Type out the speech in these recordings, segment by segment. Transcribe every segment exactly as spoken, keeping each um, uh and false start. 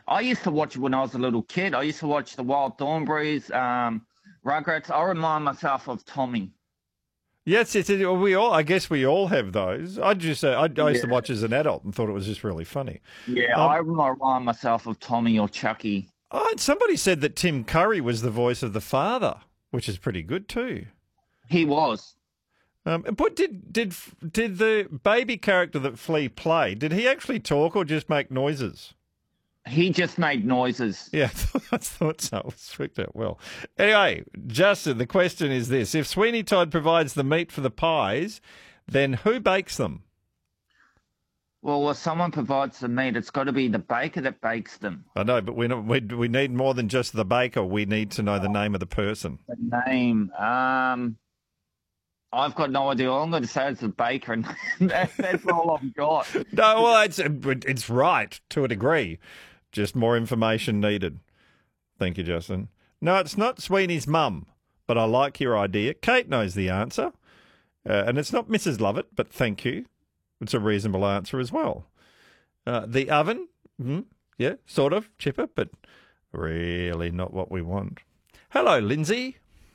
I used to watch it when I was a little kid. I used to watch the Wild Thornberrys, um, Rugrats. I remind myself of Tommy. Yes, it's, it, we all. I guess we all have those. I just, uh, I, I used to Yeah. watch as an adult and thought it was just really funny. Yeah, Um, I remind myself of Tommy or Chucky. oh, and somebody said that Tim Curry was the voice of the father, which is pretty good too. He was. Um, but did did did the baby character that Flea played? Did he actually talk or just make noises? He just made noises. Yeah, I thought so. It worked out well. Anyway, Justin, the question is this: if Sweeney Todd provides the meat for the pies, then who bakes them? Well, if someone provides the meat, it's got to be the baker that bakes them. I know, but we we we need more than just the baker. We need to know the name of the person. The name. Um, I've got no idea. All I'm going to say is the baker, and that, that's all I've got. No, well, it's it's right to a degree. Just more information needed. Thank you, Justin. No, it's not Sweeney's mum, but I like your idea. Kate knows the answer, uh, and it's not Missus Lovett, but thank you. It's a reasonable answer as well. Uh, the oven, mm, yeah, sort of, chipper, but really not what we want. Hello, Lindsay.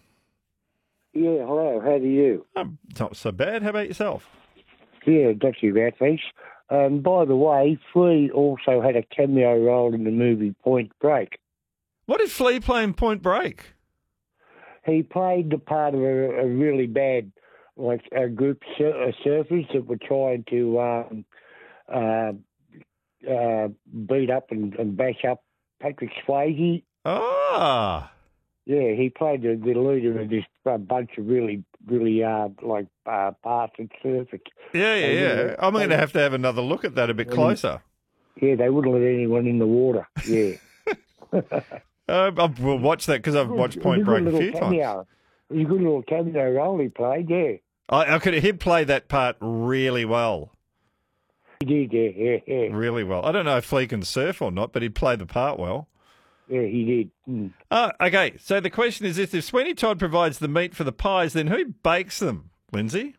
Yeah, hello, how are you? Um, not so bad. How about yourself? Yeah, not too bad, thanks. Um, by the way, Flea also had a cameo role in the movie Point Break. What did Flea play in Point Break? He played the part of a, a really bad, like, a group of sur- uh, surfers that were trying to um, uh, uh, beat up and, and bash up Patrick Swayze. Ah. Yeah, he played the, the leader of this uh, bunch of really, really, uh, like, uh, parts and surfers. Yeah, yeah, yeah. I'm going to have to have another look at that a bit closer. Yeah, they wouldn't let anyone in the water. Yeah. uh, I will watch that because I've watched Point Break a few cameo. times. It was a good little cameo role he played, yeah. I, I could he'd play that part really well. He did, yeah, yeah, yeah. Really well. I don't know if Flea can surf or not, but he'd play the part well. Yeah, he did. Mm. Uh, okay, so the question is this: if Sweeney Todd provides the meat for the pies, then who bakes them, Lindsay?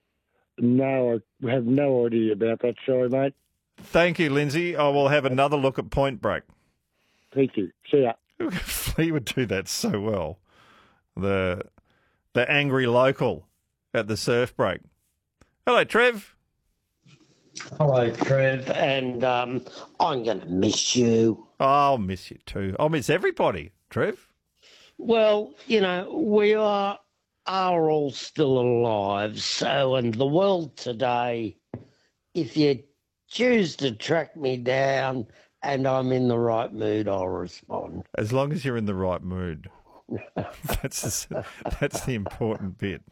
No, I have no idea about that. Sorry, mate. Thank you, Lindsay. I will have another look at Point Break. Thank you. See ya. Flea would do that so well. The the angry local at the surf break. Hello, Trev. Hello, Trev, and um, I'm going to miss you. Oh, I'll miss you too. I'll miss everybody, Trev. Well, you know, we are are all still alive, so, and the world today, if you choose to track me down and I'm in the right mood, I'll respond. As long as you're in the right mood. that's, the, that's the important bit.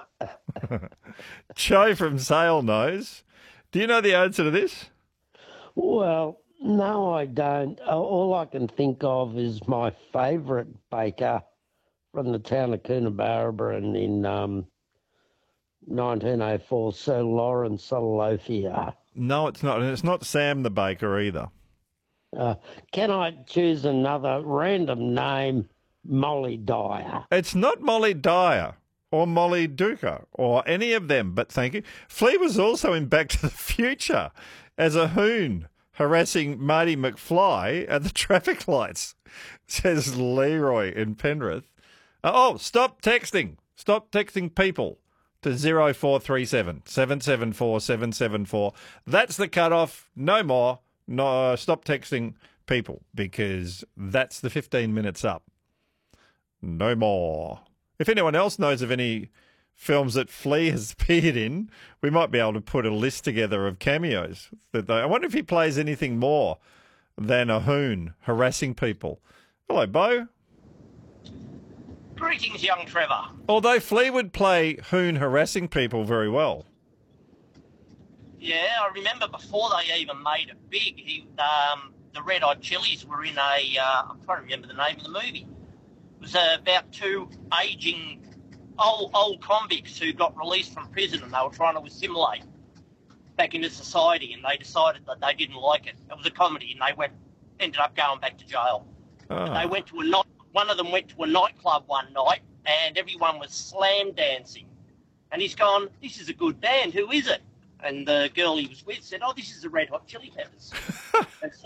Cho from Sale knows. Do you know the answer to this? Well, no, I don't. All I can think of is my favourite baker from the town of Coonabarabra in um, nineteen oh four, Sir Lawrence Solofia. No, it's not. And it's not Sam the baker either. Uh, can I choose another random name, Molly Dyer? It's not Molly Dyer or Molly Duca or any of them, but thank you. Flea was also in Back to the Future as a hoon harassing Marty McFly at the traffic lights, says Leroy in Penrith. Oh, stop texting. Stop texting people to zero four three seven, seven seven four, seven seven four. That's the cutoff. No more. No, stop texting people because that's the fifteen minutes up. No more. If anyone else knows of any films that Flea has appeared in, we might be able to put a list together of cameos. That they, I wonder if he plays anything more than a hoon harassing people. Hello, Bo. Greetings, young Trevor. Although Flea would play hoon harassing people very well. Yeah, I remember before they even made it big, he, um, the Red Hot Chilies were in a, uh, I'm trying to remember the name of the movie. It was uh, about two aging old, old convicts who got released from prison and they were trying to assimilate back into society, and they decided that they didn't like it. It was a comedy, and they went, ended up going back to jail. Oh. They went to a night, one of them went to a nightclub one night, and everyone was slam dancing. And he's gone, this is a good band, who is it? And the girl he was with said, oh, this is the Red Hot Chili Peppers. And Flea,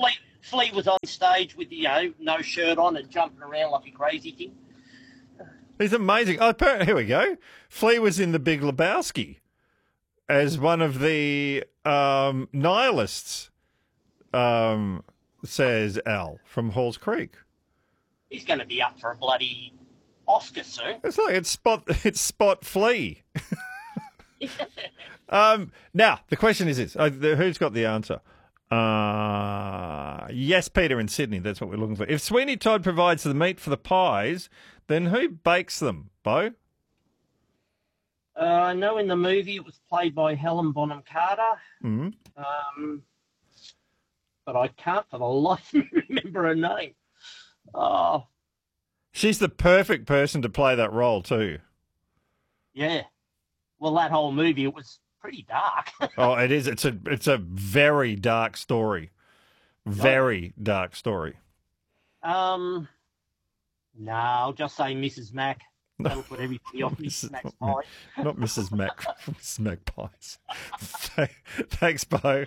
Flea was on stage with, you know, no shirt on and jumping around like a crazy thing. He's amazing. Oh, apparently, here we go. Flea was in The Big Lebowski as one of the um, nihilists, um, says Al from Halls Creek. He's going to be up for a bloody Oscar soon. It's like it's Spot. It's Spot Flea. um, now the question is this: uh, the, who's got the answer? Uh, yes, Peter in Sydney. That's what we're looking for. If Sweeney Todd provides the meat for the pies, then who bakes them, Bo? Uh, I know in the movie it was played by Helen Bonham Carter, Mm-hmm. um, but I can't for the life of me remember her name. Oh, She's the perfect person to play that role too. yeah. Well, that whole movie, it was pretty dark. Oh, it is. It's a it's a very dark story. Very dark story. um, no, I'll just say Missus Mac. That'll put everything on Missus Mac's pie. Not Missus Mac. Missus Mac pies. Thanks, Bo.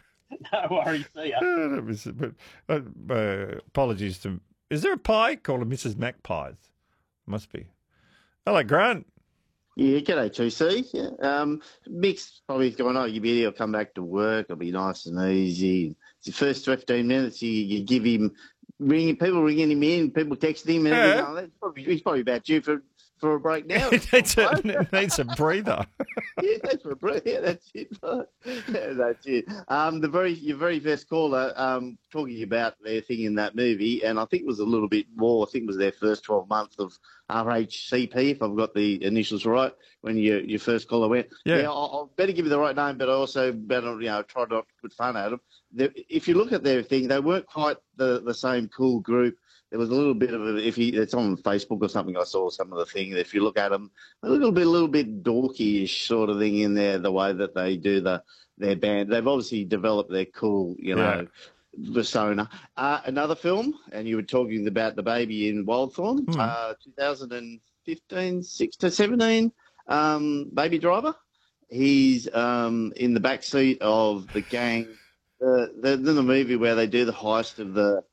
No worries, see ya. Uh, but, uh, uh, apologies to. Is there a pie called a Missus Mac pies? Must be. Hello, Grant. Yeah, g'day, two C. Yeah. Um, Mick's probably going, oh, you'll be here, he'll come back to work, it'll be nice and easy. It's the first fifteen minutes, you, you give him, ringing, people ringing him in, people texting him, and Yeah. everything. Oh, that's probably, he's probably about due for, for a break now. It needs a, it needs a breather. Yeah, that's for a break. Yeah, that's it. Yeah, that's it. Um, the very your very first caller um, talking about their thing in that movie, and I think it was a little bit more. I think it was their first twelve months of R H C P, if I've got the initials right. When your your first caller went, Yeah. yeah, I'll, I'll better give you the right name, but I also better you know try not to put fun at them. The, if you look at their thing, they weren't quite the the same cool group. There was a little bit of a, if you, it's on Facebook or something, I saw some of the thing. If you look at them, a little bit, a little bit dorky-ish sort of thing in there, the way that they do the their band. They've obviously developed their cool, you know, persona. Uh, another film, and you were talking about the baby in Wildthorn, Hmm. uh, twenty fifteen, sixteen, seventeen, um, Baby Driver. He's um, in the back seat of the gang. Uh, the, the, the movie where they do the heist of the.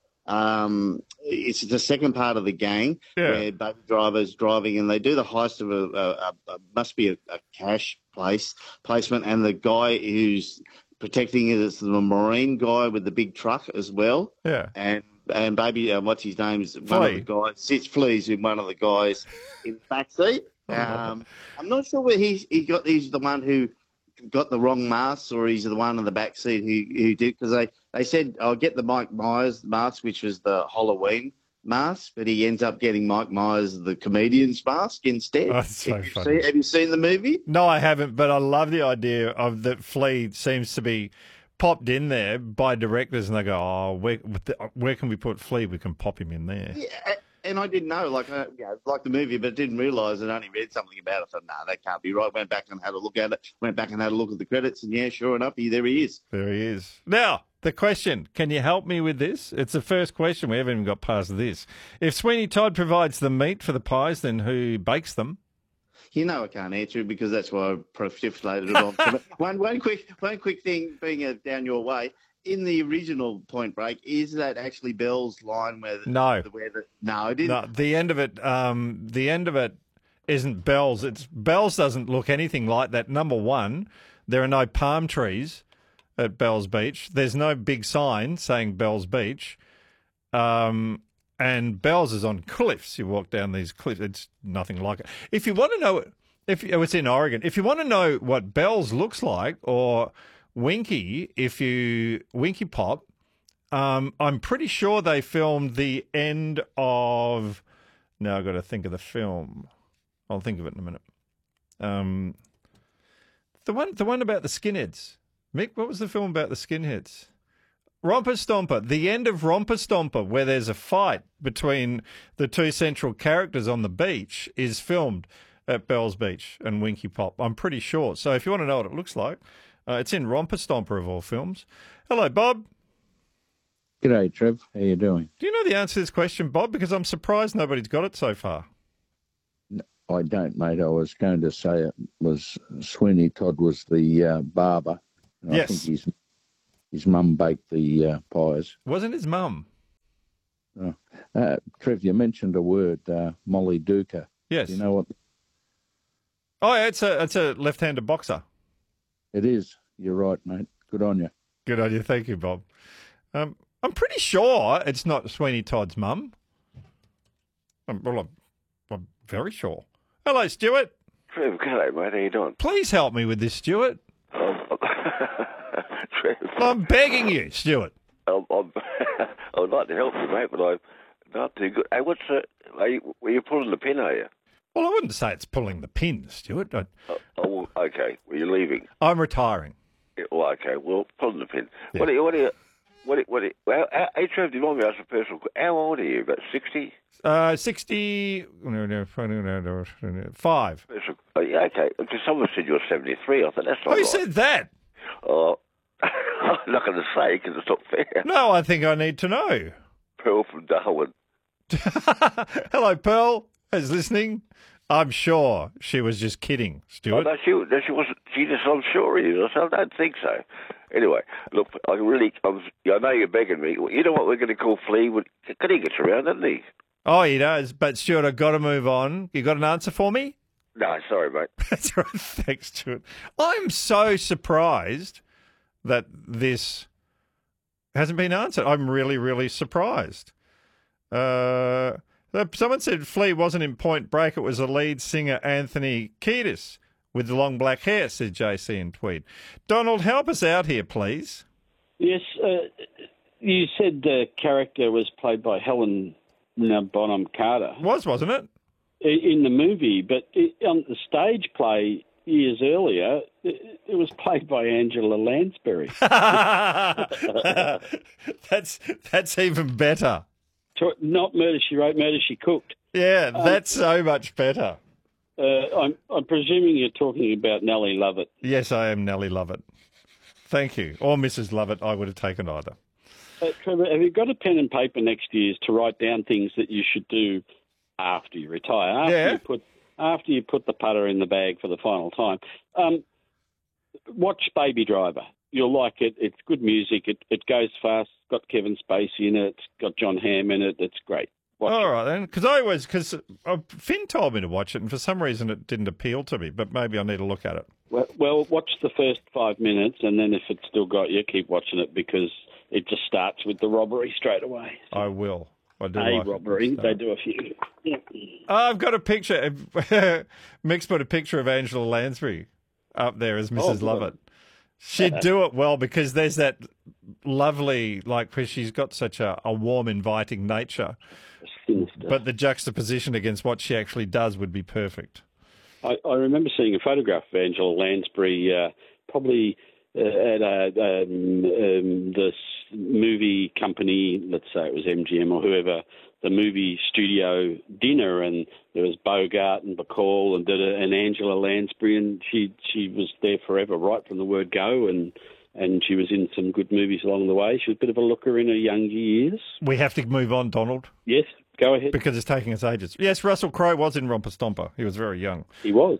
Um, it's the second part of the gang Yeah. where Baby Driver's driving and they do the heist of a, a, a, a must be a, a cash place placement, and the guy who's protecting it is the Marine guy with the big truck as well. Yeah. And and baby, uh, what's his name? Is one of the guys sits flees in one of the guys in the back seat. Um, I'm not sure whether he's he got he's the one who got the wrong mask, or he's the one in the back seat who who did, because they, they said I'll get the Mike Myers mask, which was the Halloween mask, but he ends up getting Mike Myers the comedian's mask instead. Oh, that's so have, you funny. seen, have you seen the movie? No, I haven't, but I love the idea of that Flea seems to be popped in there by directors, and they go, "Oh, where where can we put Flea? We can pop him in there." Yeah, and I didn't know, like, uh, you know, like the movie, but didn't realise. I'd only read something about it. I thought, no, that can't be right. Went back and had a look at it. Went back and had a look at the credits, and yeah, sure enough, he, there he is. There he is. Now, the question, can you help me with this? It's the first question. We haven't even got past this. If Sweeney Todd provides the meat for the pies, then who bakes them? You know I can't answer it because that's why I precipitated it on. one, one quick, one quick thing, being a down your way. In the original Point Break, is that actually Bell's line where the, No. where the, no, I didn't. No, the end of it, um, the end of it isn't Bell's. It's Bell's doesn't look anything like that. Number one, there are no palm trees at Bell's Beach. There's no big sign saying Bell's Beach. Um, and Bell's is on cliffs. You walk down these cliffs. It's nothing like it. If you want to know, if oh, it's in Oregon, if you want to know what Bell's looks like, or Winky, if you Winky Pop, um, I'm pretty sure they filmed the end of. Now I've got to think of the film. I'll think of it in a minute. Um, the one, the one about the skinheads. Mick, what was the film about the skinheads? Romper Stomper. The end of Romper Stomper, where there's a fight between the two central characters on the beach, is filmed at Bell's Beach and Winky Pop. I'm pretty sure. So if you want to know what it looks like. Uh, it's in Romper Stomper of all films. Hello, Bob. G'day, Trev. How you doing? Do you know the answer to this question, Bob? Because I'm surprised nobody's got it so far. I don't, mate. I was going to say it was Sweeney Todd was the uh, barber. And Yes. I think he's his mum baked the uh, pies. Wasn't his mum? Oh. Uh, Trev, you mentioned a word, uh, Molly Duca. Yes. You know what Oh, yeah, it's a it's a left-handed boxer. it is? You're right, mate. Good on you. Good on you. Thank you, Bob. Um, I'm pretty sure it's not Sweeney Todd's mum. I'm, well, I'm, I'm very sure. Hello, Stuart. Trev, hello, mate. How you doing? Please help me with this, Stuart. Um, Trev, I'm begging you, Stuart. um, I'm, I'd like to help you, mate, but I'm not too good. Hey, what's the... Are you, were you pulling the pin, are you? Well, I wouldn't say it's pulling the pin, Stuart. I, Oh, oh well, okay. Well, you're leaving. I'm retiring. Yeah, well, okay. Well, pulling the pin. Yeah. What are you... What are you... What, are- what, are you- well, how, hey, Trev, do you mind me asking a personal question? How old are you? About sixty? Uh, sixty... No, no, no, no, no, five. Oh, yeah, okay. Because someone said you were seventy-three. I thought, that's not Who right. said that? Oh, I'm not going to say because it's not fair. No, I think I need to know. Pearl from Darwin. Hello, Pearl, who's listening. I'm sure she was just kidding, Oh, Stuart. no, she, no, she wasn't. She just, I'm sure it is. I said, I don't think so. Anyway, look, I really, I, was, I know you're begging me. You know what we're going to call Flea? Can he get around, doesn't he? Oh, he does. But, Stuart, I've got to move on. You got an answer for me? No, sorry, mate. That's right. Thanks, Stuart. I'm so surprised that this hasn't been answered. I'm really, really surprised. Uh, someone said Flea wasn't in Point Break. It was the lead singer, Anthony Kiedis, with the long black hair, said J C in Tweed. Donald, help us out here, please. Yes, uh, you said the character was played by Helen Bonham Carter Was, wasn't it? in the movie, but it, on the stage play years earlier, it, it was played by Angela Lansbury. that's that's even better. Not Murder, She Wrote, Murder, She Cooked. Yeah, that's um, so much better. Uh, I'm, I'm presuming you're talking about Nellie Lovett. Yes, I am Nellie Lovett. Thank you. Or Missus Lovett, I would have taken either. Uh, Trevor, have you got a pen and paper next year to write down things that you should do after you retire? After Yeah. you put after you put the putter in the bag for the final time. Um, watch Baby Driver. You'll like it. It's good music. It it goes fast. It's got Kevin Spacey in it. It's got John Hamm in it. It's great. Watch All it. right, then. Because I was, because uh, Finn told me to watch it, and for some reason it didn't appeal to me, but maybe I need to look at it. Well, well, watch the first five minutes, and then if it's still got you, keep watching it because it just starts with the robbery straight away. I will. I do A like it. robbery. They do a few. Yeah. Oh, I've got a picture. Mick's put a picture of Angela Lansbury up there as Missus Oh, Lovett. She'd do it well because there's that lovely, like, because she's got such a, a warm, inviting nature. Sinister. But the juxtaposition against what she actually does would be perfect. I, I remember seeing a photograph of Angela Lansbury, uh, probably uh, at a, um, um, this movie company, let's say it was M G M or whoever, the movie studio dinner, and there was Bogart and Bacall and did a, and Angela Lansbury, and she she was there forever, right from the word go, and and she was in some good movies along the way. She was a bit of a looker in her younger years. We have to move on, Donald, Yes, go ahead. because it's taking us ages. Yes, Russell Crowe was in Romper Stomper. He was very young. He was.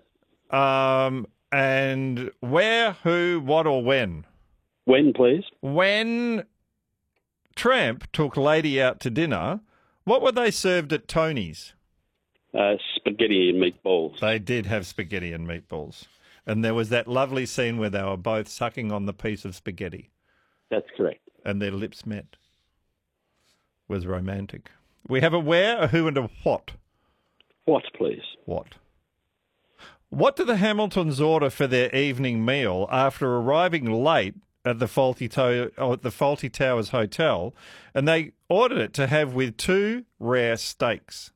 Um, and where, who, what, or when? When, please? When Tramp took Lady out to dinner, what were they served at Tony's? Uh, spaghetti and meatballs. They did have spaghetti and meatballs. And there was that lovely scene where they were both sucking on the piece of spaghetti That's correct. and their lips met. It was romantic. We have a where, a who, and a what. What, please? What? What do the Hamiltons order for their evening meal after arriving late at the Faulty, to- at the Faulty Towers Hotel, and they ordered it to have with two rare steaks?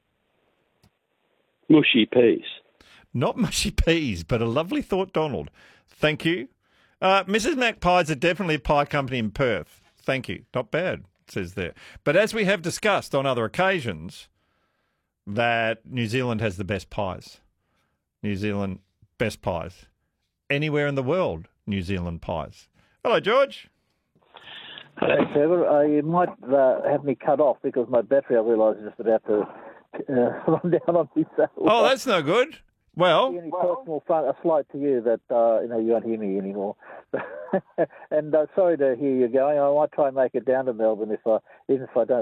Mushy peas. Not mushy peas, but a lovely thought, Donald. Thank you. Uh, Missus Magpies are definitely a pie company in Perth. Thank you. Not bad, it says there. But as we have discussed on other occasions, that New Zealand has the best pies. New Zealand, best pies. Anywhere in the world, New Zealand pies. Hello, George. Hello, Trevor. Uh, you might uh, have me cut off because my battery, I realise, is just about to uh, run down on me. So, Oh, that's no good. Well, any personal fun, a slight to you that uh, you know you won't hear me anymore. and uh, sorry to hear you going. I might try and make it down to Melbourne if I, even if I don't